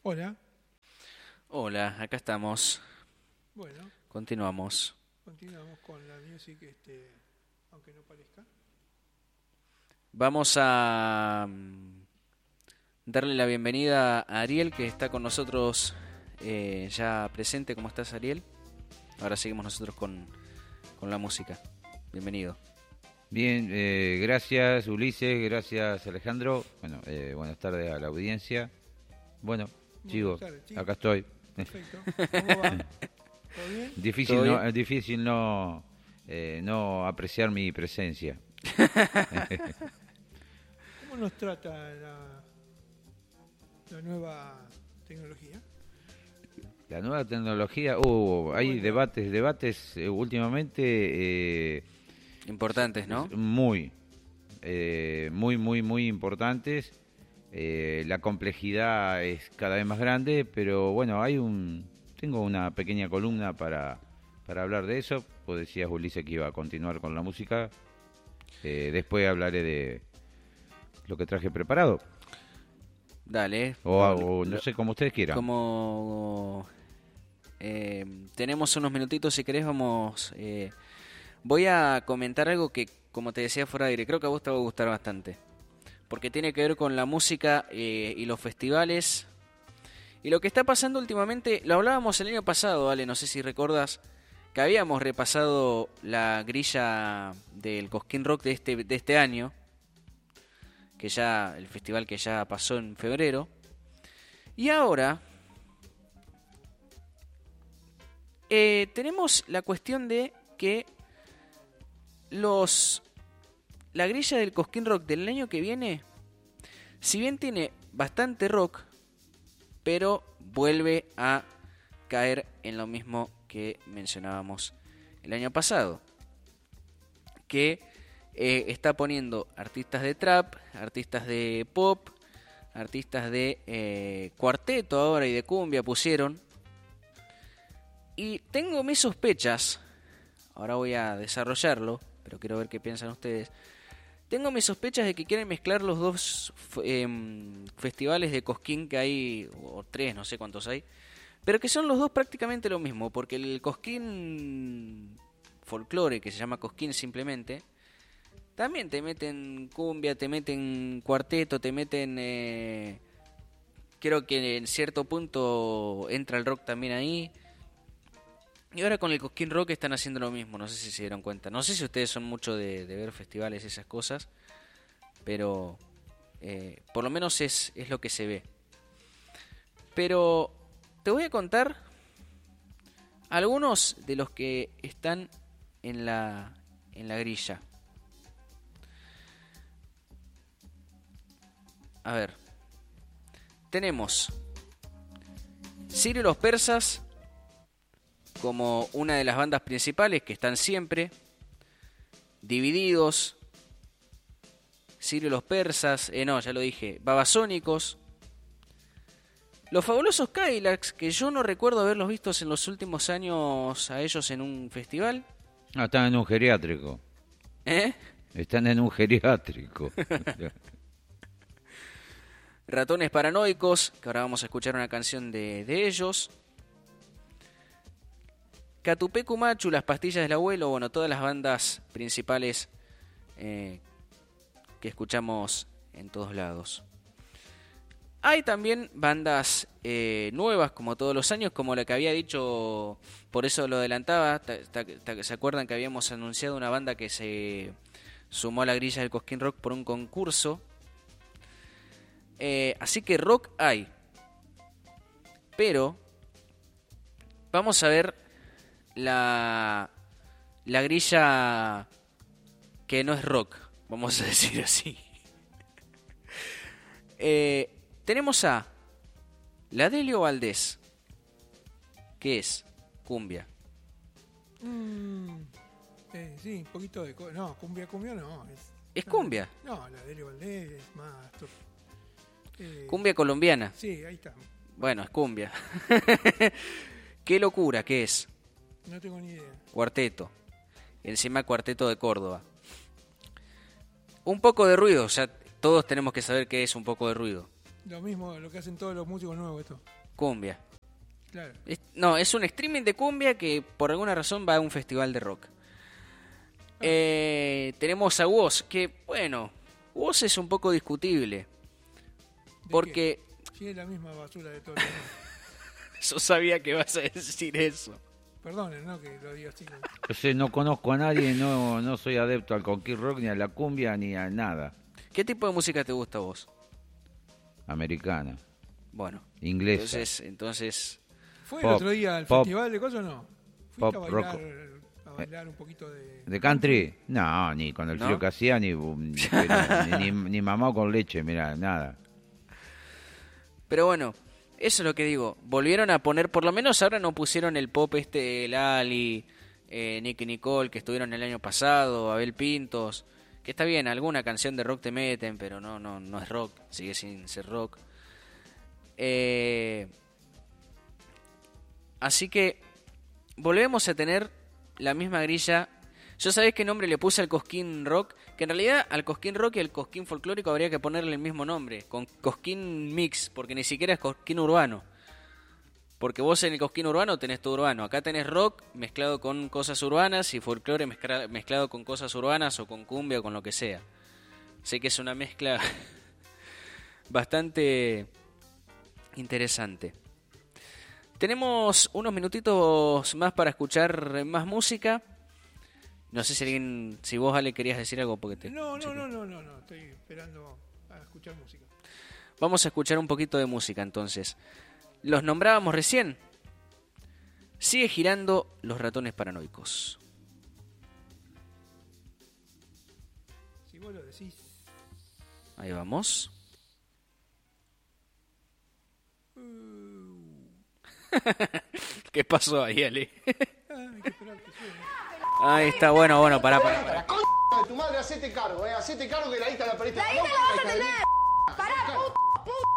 Hola. Hola, acá estamos. Bueno, Continuamos. continuamos con la music, aunque no parezca. Vamos a darle la bienvenida a Ariel, que está con nosotros ya presente. ¿Cómo estás, Ariel? Ahora seguimos nosotros con la música. Bienvenido. Bien, gracias Ulises, gracias Alejandro. Bueno, buenas tardes a la audiencia. Bueno, Buenas sigo, tardes, sí, acá estoy. perfecto. ¿Cómo va? ¿Todo bien? Difícil ¿Todo no, bien? es difícil no apreciar mi presencia. ¿Cómo nos trata la nueva tecnología? La nueva tecnología, hay Bueno, debates últimamente Importantes, ¿no? muy importantes. La complejidad es cada vez más grande, pero bueno, tengo una pequeña columna para hablar de eso. Vos decías, Ulises, que iba a continuar con la música. Después hablaré de lo que traje preparado. Dale. O no sé, como ustedes quieran. Como tenemos unos minutitos, si querés, voy a comentar algo que, como te decía fuera de aire, creo que a vos te va a gustar bastante. Porque tiene que ver con la música y los festivales. Y lo que está pasando últimamente, lo hablábamos el año pasado, Ale, no sé si recuerdas, que habíamos repasado la grilla del Cosquín Rock de este año, el festival que ya pasó en febrero. Y ahora tenemos la cuestión de que la grilla del Cosquín Rock del año que viene, si bien tiene bastante rock, pero vuelve a caer en lo mismo que mencionábamos el año pasado, que está poniendo artistas de trap, artistas de pop, artistas de cuarteto ahora y de cumbia pusieron. Y tengo mis sospechas, ahora voy a desarrollarlo, pero quiero ver qué piensan ustedes. Tengo mis sospechas de que quieren mezclar los dos festivales de Cosquín que hay, o tres, no sé cuántos hay, pero que son los dos prácticamente lo mismo, porque el Cosquín folclore, que se llama Cosquín simplemente, también te meten cumbia, te meten cuarteto, te meten... creo que en cierto punto entra el rock también ahí. Y ahora con el Cosquín Rock están haciendo lo mismo, no sé si se dieron cuenta. No sé si ustedes son mucho de ver festivales y esas cosas, pero por lo menos es lo que se ve. Pero te voy a contar algunos de los que están en la grilla. A ver, tenemos Sirio y los Persas como una de las bandas principales que están siempre. Divididos, Sirio y los Persas, no, ya lo dije, Babasónicos, los Fabulosos Cadillacs, que yo no recuerdo haberlos vistos en los últimos años a ellos en un festival. Ah, están en un geriátrico. ¿Eh? Están en un geriátrico. Ratones Paranoicos, que ahora vamos a escuchar una canción de ellos. Catupecu Machu, Las Pastillas del Abuelo, bueno, todas las bandas principales que escuchamos en todos lados. Hay también bandas nuevas, como todos los años, como la que había dicho, por eso lo adelantaba. ¿Se acuerdan que habíamos anunciado una banda que se sumó a la grilla del Cosquín Rock por un concurso? Así que rock hay. Pero vamos a ver la grilla que no es rock, vamos a decir así. Tenemos a la Delio Valdés, que es cumbia. Sí, un poquito de... No, cumbia no. ¿Es cumbia? No, la de Elio Valdés es más... Cumbia colombiana. Sí, ahí está. Bueno, es cumbia. Qué locura que es. No tengo ni idea. Cuarteto. Encima cuarteto de Córdoba. Un poco de ruido, ya todos tenemos que saber qué es un poco de ruido. Lo mismo, lo que hacen todos los músicos nuevos, esto. Cumbia. Claro. No, es un streaming de cumbia que por alguna razón va a un festival de rock. Tenemos a Woz, que bueno, Woz es un poco discutible. Porque... Sí, es la misma basura de todo el mundo. Yo sabía que vas a decir eso. Perdonen, ¿no? Que lo diga así. Yo no conozco a nadie, no soy adepto al conquist rock, ni a la cumbia, ni a nada. ¿Qué tipo de música te gusta a vos? Americana. Bueno. Inglesa. Entonces... ¿Fue pop, el otro día al pop, festival de cosas o no? Pop, ¿Fuiste a bailar un poquito de... ¿De country? No, ni con el frío ¿No? que hacía, ni mamá con leche, mirá, nada. Pero bueno, eso es lo que digo. Volvieron a poner, por lo menos ahora no pusieron el pop Lali, Nicky Nicole, que estuvieron el año pasado, Abel Pintos, que está bien, alguna canción de rock te meten, pero no es rock, sigue sin ser rock. Así que volvemos a tener la misma grilla. Yo sabés qué nombre le puse al Cosquín Rock, que en realidad al Cosquín Rock y al Cosquín Folclórico habría que ponerle el mismo nombre, con Cosquín Mix, porque ni siquiera es Cosquín Urbano. Porque vos en el Cosquín Urbano tenés todo urbano, acá tenés rock mezclado con cosas urbanas y folclore mezclado con cosas urbanas o con cumbia o con lo que sea. Sé que es una mezcla bastante interesante. Tenemos unos minutitos más para escuchar más música. No sé si vos, Ale, querías decir algo porque te... No, estoy esperando a escuchar música. Vamos a escuchar un poquito de música entonces. Los nombrábamos recién. Sigue girando Los Ratones Paranoicos. Si vos lo decís. Ahí vamos. ¿Qué pasó ahí, Ale? Hay que esperar que suene. Ahí está, bueno, pará. La concha de tu madre, hacete cargo que la lista la perdiste. La lista la vas a tener. Pará, puto.